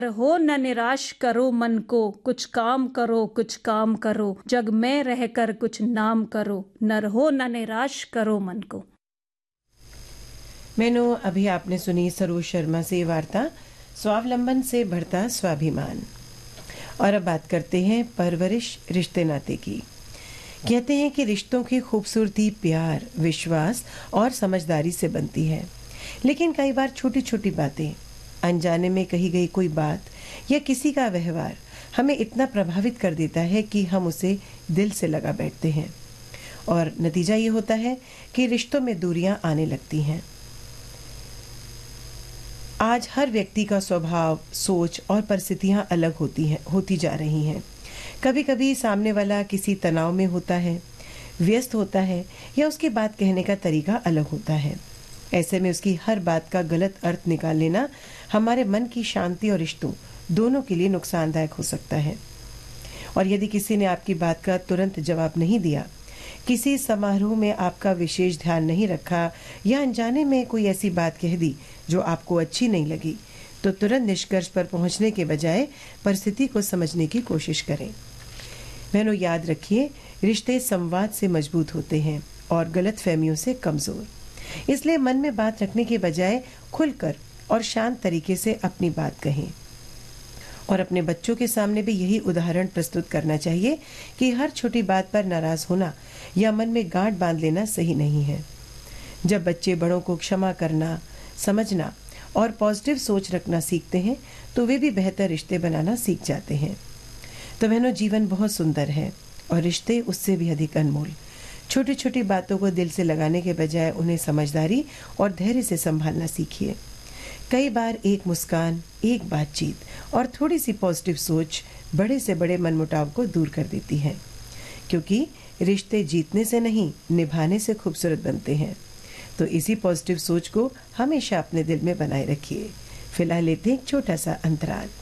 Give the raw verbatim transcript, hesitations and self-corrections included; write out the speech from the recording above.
हो न निराश करो मन को, कुछ काम करो कुछ काम करो, जग में रहकर कुछ नाम करो, न रहो न निराश करो मन को। मैनू अभी आपने सुनी सरोज शर्मा से वार्ता स्वावलंबन से बढ़ता स्वाभिमान। और अब बात करते हैं परवरिश रिश्ते नाते की। कहते हैं कि रिश्तों की खूबसूरती प्यार, विश्वास और समझदारी से बनती है, लेकिन कई बार छोटी छोटी बातें, अनजाने में कही गई कोई बात या किसी का व्यवहार हमें इतना प्रभावित कर देता है कि हम उसे दिल से लगा बैठते हैं और नतीजा ये होता है कि रिश्तों में दूरियां आने लगती हैं। आज हर व्यक्ति का स्वभाव, सोच और परिस्थितियां अलग होती हैं होती जा रही हैं। कभी कभी सामने वाला किसी तनाव में होता है, व्यस्त होता है या उसकी बात कहने का तरीका अलग होता है। ऐसे में उसकी हर बात का गलत अर्थ निकाल लेना हमारे मन की शांति और रिश्तों दोनों के लिए नुकसानदायक हो सकता है। और यदि किसी ने आपकी बात का तुरंत जवाब नहीं दिया, किसी समारोह में आपका विशेष ध्यान नहीं रखा या अनजाने में कोई ऐसी बात कह दी जो आपको अच्छी नहीं लगी, तो तुरंत निष्कर्ष पर पहुंचने के बजाय परिस्थिति को समझने की कोशिश करें। बहनों, याद रखिए, रिश्ते संवाद से मजबूत होते हैं और गलतफहमियों से कमजोर। इसलिए मन में बात रखने के बजाय खुलकर और शांत तरीके से अपनी बात कहें। और अपने बच्चों के सामने भी यही उदाहरण प्रस्तुत करना चाहिए कि हर छोटी बात पर नाराज होना या मन में गांठ बांध लेना सही नहीं है। जब बच्चे बड़ों को क्षमा करना, समझना और पॉजिटिव सोच रखना सीखते हैं, तो वे भी बेहतर रिश्ते बनाना सीख जाते हैं। तो बहनों, जीवन बहुत सुंदर है और रिश्ते उससे भी अधिक अनमोल। छोटी छोटी बातों को दिल से लगाने के बजाय उन्हें समझदारी और धैर्य से संभालना सीखिए। कई बार एक मुस्कान, एक बातचीत और थोड़ी सी पॉजिटिव सोच बड़े से बड़े मनमुटाव को दूर कर देती है, क्योंकि रिश्ते जीतने से नहीं, निभाने से खूबसूरत बनते हैं। तो इसी पॉजिटिव सोच को हमेशा अपने दिल में बनाए रखिए। फिलहाल लेते हैं एक छोटा सा अंतराल।